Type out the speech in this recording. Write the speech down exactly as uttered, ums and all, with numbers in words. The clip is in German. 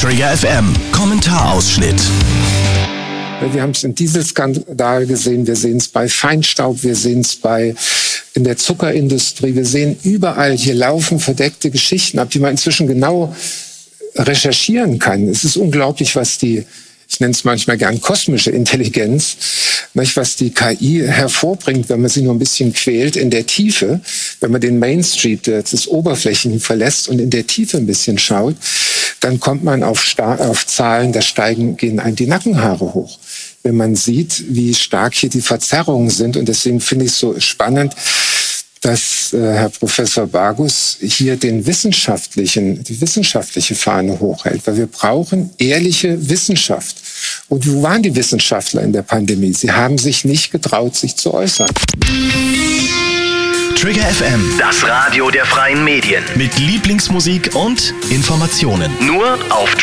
Trigger F M Kommentarausschnitt. Wir haben es im Dieselskandal gesehen, wir sehen es bei Feinstaub, wir sehen es bei in der Zuckerindustrie, wir sehen überall, hier laufen verdeckte Geschichten ab, die man inzwischen genau recherchieren kann. Es ist unglaublich, was die, ich nenne es manchmal gern kosmische Intelligenz, nicht, was die K I hervorbringt, wenn man sie nur ein bisschen quält in der Tiefe, wenn man den Main Street, das Oberflächen verlässt und in der Tiefe ein bisschen schaut, dann kommt man auf, Sta- auf Zahlen, da steigen, gehen einem die Nackenhaare hoch, wenn man sieht, wie stark hier die Verzerrungen sind. Und deswegen finde ich es so spannend, dass äh, Herr Professor Bagus hier den wissenschaftlichen, die wissenschaftliche Fahne hochhält, weil wir brauchen ehrliche Wissenschaft. Und wo waren die Wissenschaftler in der Pandemie? Sie haben sich nicht getraut, sich zu äußern. Trigger F M, Das Radio der freien Medien. mit Lieblingsmusik und Informationen. Nur auf